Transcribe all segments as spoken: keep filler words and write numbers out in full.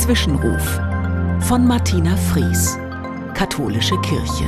Zwischenruf von Martina Fries, Katholische Kirche.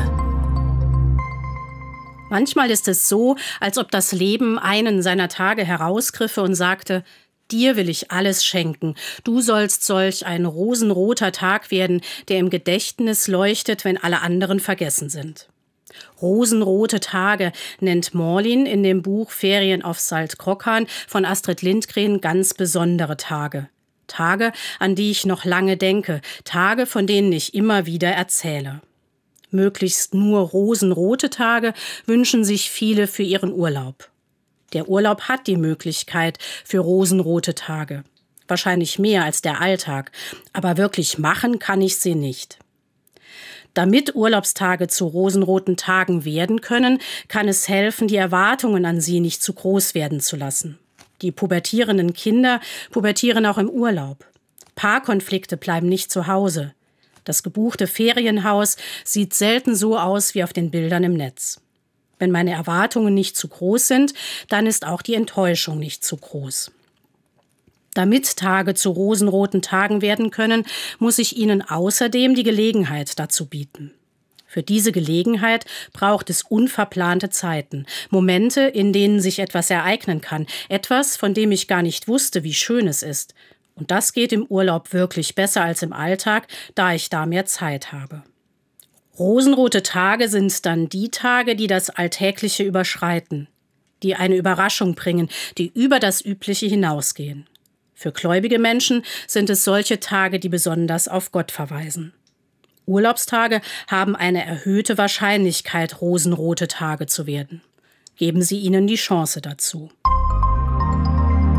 Manchmal ist es so, als ob das Leben einen seiner Tage herausgriffe und sagte: Dir will ich alles schenken. Du sollst solch ein rosenroter Tag werden, der im Gedächtnis leuchtet, wenn alle anderen vergessen sind. Rosenrote Tage nennt Morlin in dem Buch Ferien auf Saltkrokkan von Astrid Lindgren ganz besondere Tage. Tage, an die ich noch lange denke, Tage, von denen ich immer wieder erzähle. Möglichst nur rosenrote Tage wünschen sich viele für ihren Urlaub. Der Urlaub hat die Möglichkeit für rosenrote Tage. Wahrscheinlich mehr als der Alltag, aber wirklich machen kann ich sie nicht. Damit Urlaubstage zu rosenroten Tagen werden können, kann es helfen, die Erwartungen an sie nicht zu groß werden zu lassen. Die pubertierenden Kinder pubertieren auch im Urlaub. Paarkonflikte bleiben nicht zu Hause. Das gebuchte Ferienhaus sieht selten so aus wie auf den Bildern im Netz. Wenn meine Erwartungen nicht zu groß sind, dann ist auch die Enttäuschung nicht zu groß. Damit Tage zu rosenroten Tagen werden können, muss ich ihnen außerdem die Gelegenheit dazu bieten. Für diese Gelegenheit braucht es unverplante Zeiten, Momente, in denen sich etwas ereignen kann, etwas, von dem ich gar nicht wusste, wie schön es ist. Und das geht im Urlaub wirklich besser als im Alltag, da ich da mehr Zeit habe. Rosenrote Tage sind dann die Tage, die das Alltägliche überschreiten, die eine Überraschung bringen, die über das Übliche hinausgehen. Für gläubige Menschen sind es solche Tage, die besonders auf Gott verweisen. Urlaubstage haben eine erhöhte Wahrscheinlichkeit, rosenrote Tage zu werden. Geben Sie ihnen die Chance dazu.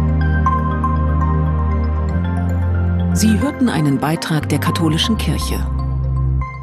Sie hörten einen Beitrag der Katholischen Kirche.